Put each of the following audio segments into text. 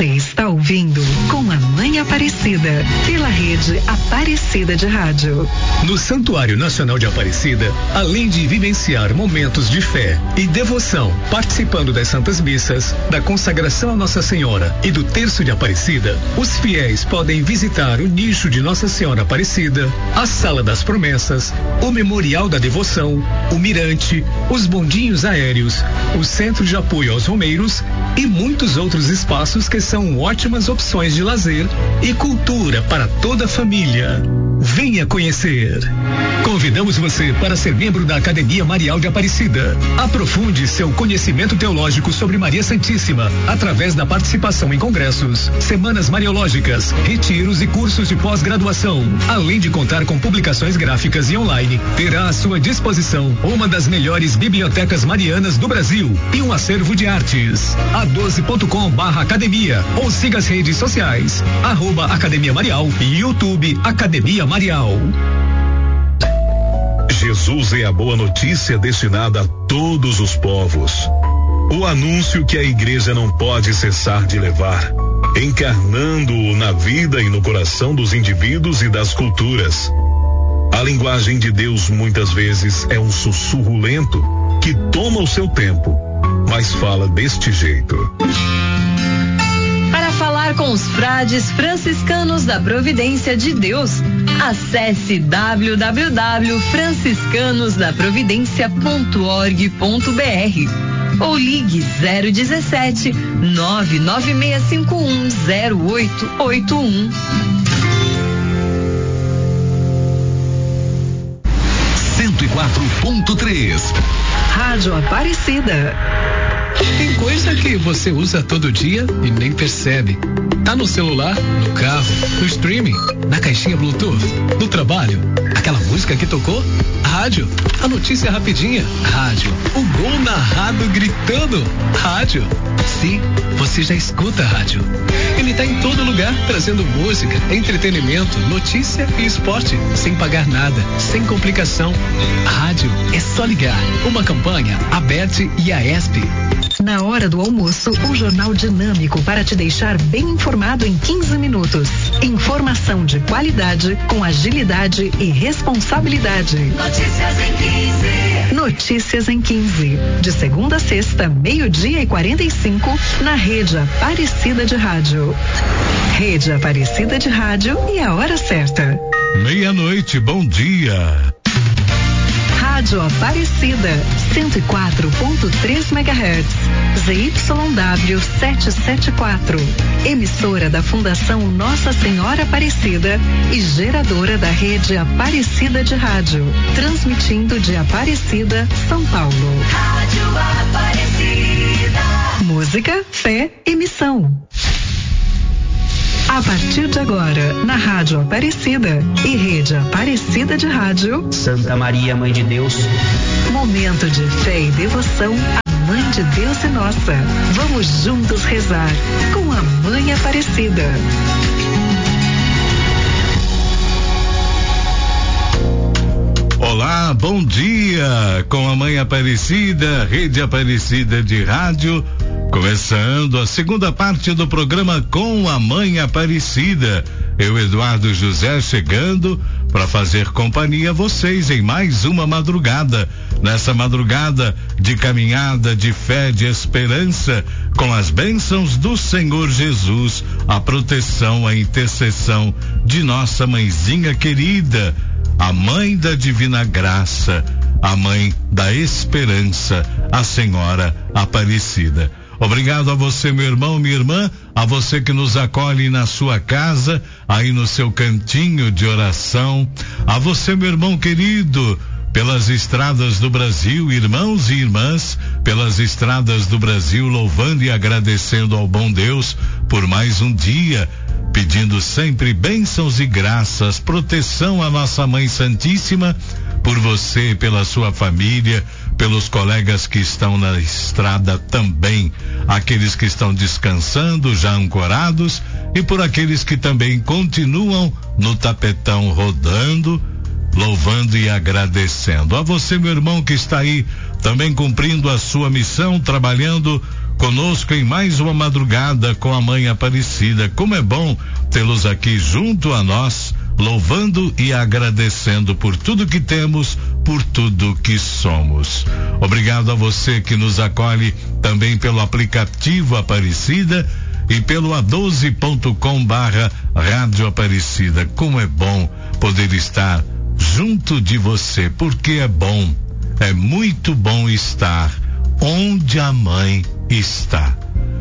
Você está ouvindo Com a Mãe Aparecida, pela rede Aparecida de Rádio. No Santuário Nacional de Aparecida, além de vivenciar momentos de fé e devoção, participando das Santas Missas, da consagração a Nossa Senhora e do Terço de Aparecida, os fiéis podem visitar o nicho de Nossa Senhora Aparecida, a Sala das Promessas, o Memorial da Devoção, o Mirante, os bondinhos aéreos, o Centro de Apoio aos Romeiros e muitos outros espaços que são ótimas opções de lazer e cultura para toda a família. Venha conhecer. Convidamos você para ser membro da Academia Marial de Aparecida. Aprofunde seu conhecimento teológico sobre Maria Santíssima através da participação em congressos, semanas mariológicas, retiros e cursos de pós-graduação. Além de contar com publicações gráficas e online, terá à sua disposição uma das melhores bibliotecas marianas do Brasil e um acervo de artes. a12.com/academia ou siga as redes sociais @Academia Marial e YouTube Academia Marial. Jesus é a boa notícia destinada a todos os povos. O anúncio que a igreja não pode cessar de levar, encarnando-o na vida e no coração dos indivíduos e das culturas. A linguagem de Deus muitas vezes é um sussurro lento que toma o seu tempo, mas fala deste jeito. Para falar com os frades franciscanos da Providência de Deus, acesse www.franciscanosdaprovidencia.org.br ou ligue 017 996510881. 104.3 Rádio Aparecida. Tem coisa que você usa todo dia e nem percebe. Tá no celular, no carro, no streaming, na caixinha Bluetooth, no trabalho. Aquela música que tocou? Rádio. A notícia rapidinha? Rádio. O gol narrado gritando? Rádio. Sim, você já escuta a rádio. Ele tá em todo lugar, trazendo música, entretenimento, notícia e esporte, sem pagar nada, sem complicação. Rádio é só ligar. Uma campanha, Aberte e Aesp. Na hora do almoço, um jornal dinâmico para te deixar bem informado em 15 minutos. Informação de qualidade, com agilidade e responsabilidade. Notícias em 15. Notícias em 15. De segunda a sexta, 12:45, na Rede Aparecida de Rádio. Rede Aparecida de Rádio e a hora certa. 12:00, bom dia. Rádio Aparecida, 104.3 MHz, ZYW 774, emissora da Fundação Nossa Senhora Aparecida e geradora da rede Aparecida de Rádio, transmitindo de Aparecida, São Paulo. Rádio Aparecida. Música, fé e missão. A partir de agora, na Rádio Aparecida e Rede Aparecida de Rádio, Santa Maria, Mãe de Deus. Momento de fé e devoção à Mãe de Deus e nossa. Vamos juntos rezar com a Mãe Aparecida. Olá, bom dia com a Mãe Aparecida, Rede Aparecida de Rádio, começando a segunda parte do programa Com a Mãe Aparecida. Eu, Eduardo José, chegando para fazer companhia a vocês em mais uma madrugada, nessa madrugada de caminhada, de fé, de esperança, com as bênçãos do Senhor Jesus, a proteção, a intercessão de nossa mãezinha querida, a Mãe da Divina Graça, a Mãe da Esperança, a Senhora Aparecida. Obrigado a você, meu irmão, minha irmã, a você que nos acolhe na sua casa, aí no seu cantinho de oração, a você, meu irmão querido, pelas estradas do Brasil, irmãos e irmãs, pelas estradas do Brasil, louvando e agradecendo ao bom Deus por mais um dia, pedindo sempre bênçãos e graças, proteção à nossa Mãe Santíssima, por você, pela sua família, pelos colegas que estão na estrada também, aqueles que estão descansando, já ancorados, e por aqueles que também continuam no tapetão rodando, louvando e agradecendo. A você, meu irmão, que está aí também cumprindo a sua missão, trabalhando conosco em mais uma madrugada com a Mãe Aparecida. Como é bom tê-los aqui junto a nós, louvando e agradecendo por tudo que temos, por tudo que somos. Obrigado a você que nos acolhe também pelo aplicativo Aparecida e pelo a12.com/Rádio Aparecida. Como é bom poder estar junto de você, porque é bom, é muito bom estar onde a mãe está.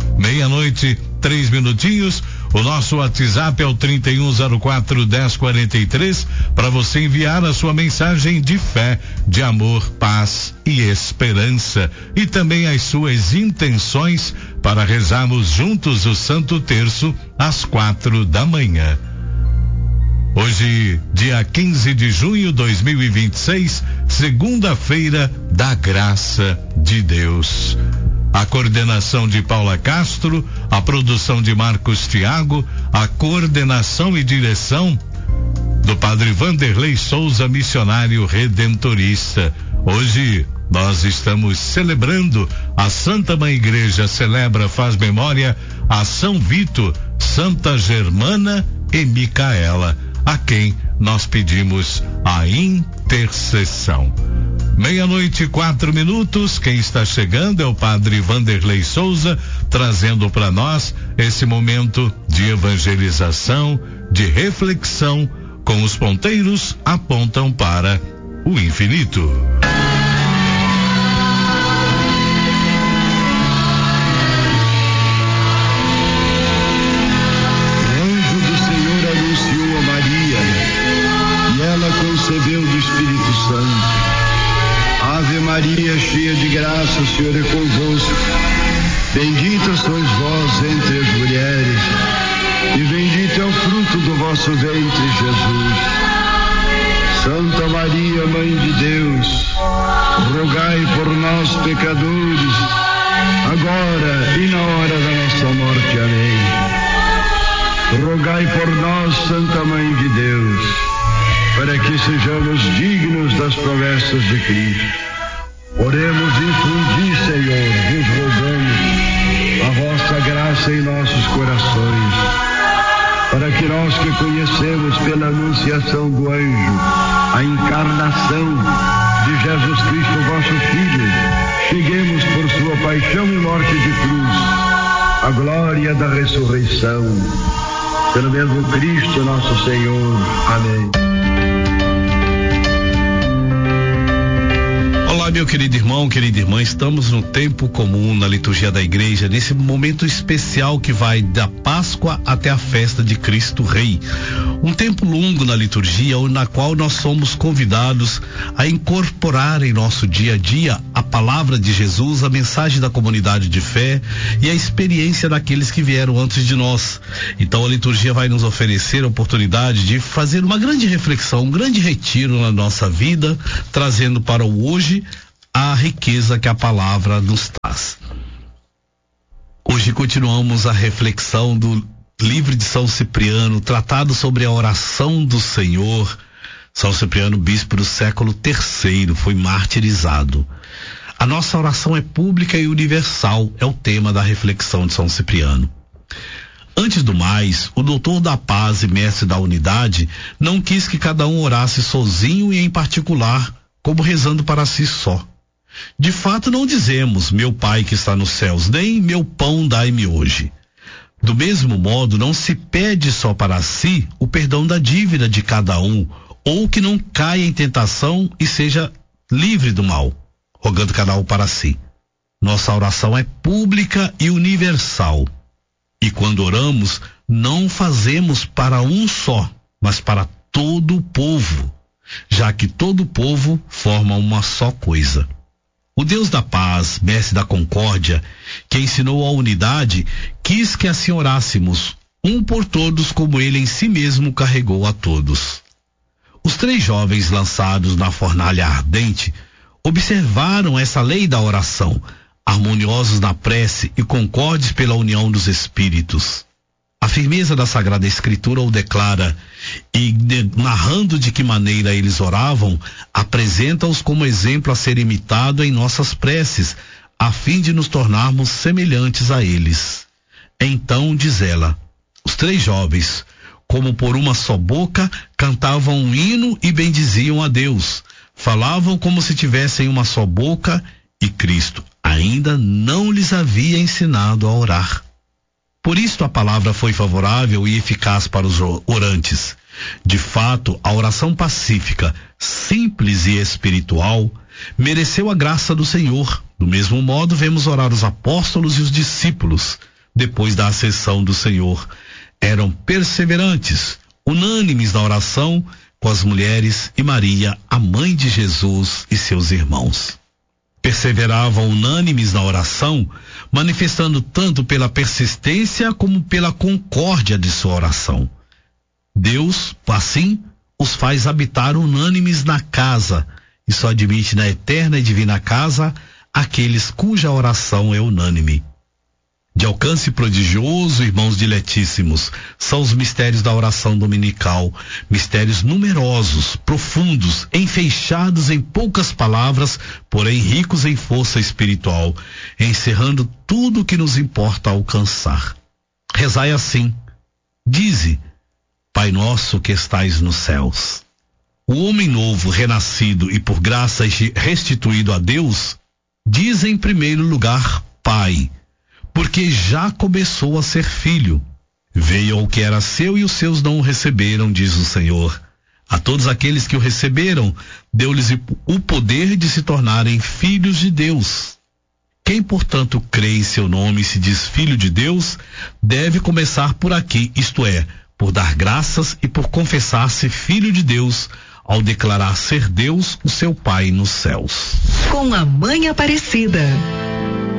00:03. O nosso WhatsApp é o 3104-1043 para você enviar a sua mensagem de fé, de amor, paz e esperança, e também as suas intenções para rezarmos juntos o Santo Terço às 4:00. Hoje, dia 15 de junho de 2026, segunda-feira da graça de Deus. A coordenação de Paula Castro, a produção de Marcos Thiago, a coordenação e direção do Padre Vanderlei Souza, missionário redentorista. Hoje nós estamos celebrando, a Santa Mãe Igreja celebra, faz memória a São Vito, Santa Germana e Micaela, a quem nós pedimos a intercessão. 00:04. Quem está chegando é o Padre Vanderlei Souza, trazendo para nós esse momento de evangelização, de reflexão, com os ponteiros apontam para o infinito. Ave Maria, cheia de graça, o Senhor é convosco. Bendita sois vós entre as mulheres, e bendito é o fruto do vosso ventre, Jesus. Santa Maria, Mãe de Deus, rogai por nós, pecadores, agora e na hora da nossa morte. Amém. Rogai por nós, Santa Mãe de Deus, para que sejamos dignos das promessas de Cristo. Oremos, infundi, Senhor, vos rogamos a vossa graça em nossos corações, para que nós que conhecemos pela anunciação do anjo a encarnação de Jesus Cristo, vosso Filho, cheguemos por sua paixão e morte de cruz à glória da ressurreição. Pelo mesmo Cristo nosso Senhor. Amém. Olá, meu querido irmão, querida irmã, estamos no tempo comum na liturgia da igreja, nesse momento especial que vai da Páscoa até a festa de Cristo Rei. Um tempo longo na liturgia, na qual nós somos convidados a incorporar em nosso dia a dia a palavra de Jesus, a mensagem da comunidade de fé e a experiência daqueles que vieram antes de nós. Então a liturgia vai nos oferecer a oportunidade de fazer uma grande reflexão, um grande retiro na nossa vida, trazendo para o hoje a riqueza que a palavra nos traz. Hoje continuamos a reflexão do livro de São Cipriano, tratado sobre a oração do Senhor. São Cipriano, bispo do século III, foi martirizado. A nossa oração é pública e universal, é o tema da reflexão de São Cipriano. Antes do mais, o doutor da paz e mestre da unidade não quis que cada um orasse sozinho e em particular, como rezando para si só. De fato, não dizemos, meu Pai que está nos céus, nem meu pão dai-me hoje. Do mesmo modo, não se pede só para si o perdão da dívida de cada um, ou que não caia em tentação e seja livre do mal, rogando cada um para si. Nossa oração é pública e universal. E quando oramos, não fazemos para um só, mas para todo o povo, já que todo o povo forma uma só coisa. O Deus da paz, mestre da concórdia, que ensinou a unidade, quis que assim orássemos, um por todos como ele em si mesmo carregou a todos. Os 3 jovens lançados na fornalha ardente observaram essa lei da oração, harmoniosos na prece e concordes pela união dos espíritos. A firmeza da Sagrada Escritura o declara e, narrando de que maneira eles oravam, apresenta-os como exemplo a ser imitado em nossas preces, a fim de nos tornarmos semelhantes a eles. Então diz ela, os 3 jovens, como por uma só boca, cantavam um hino e bendiziam a Deus. Falavam como se tivessem uma só boca e Cristo ainda não lhes havia ensinado a orar. Por isto a palavra foi favorável e eficaz para os orantes. De fato, a oração pacífica, simples e espiritual, mereceu a graça do Senhor. Do mesmo modo, vemos orar os apóstolos e os discípulos, depois da ascensão do Senhor. Eram perseverantes, unânimes na oração com as mulheres e Maria, a mãe de Jesus e seus irmãos. Perseveravam unânimes na oração, manifestando tanto pela persistência como pela concórdia de sua oração. Deus, assim, os faz habitar unânimes na casa e só admite na eterna e divina casa aqueles cuja oração é unânime. De alcance prodigioso, irmãos diletíssimos, são os mistérios da oração dominical, mistérios numerosos, profundos, enfeixados em poucas palavras, porém ricos em força espiritual, encerrando tudo o que nos importa alcançar. Rezai assim, dize, Pai nosso que estais nos céus. O homem novo, renascido e por graça restituído a Deus, diz em primeiro lugar Pai, porque já começou a ser filho. Veio ao que era seu e os seus não o receberam, diz o Senhor. A todos aqueles que o receberam, deu-lhes o poder de se tornarem filhos de Deus. Quem, portanto, crê em seu nome e se diz filho de Deus, deve começar por aqui, isto é, por dar graças e por confessar-se filho de Deus, ao declarar ser Deus o seu Pai nos céus. Com a Mãe Aparecida.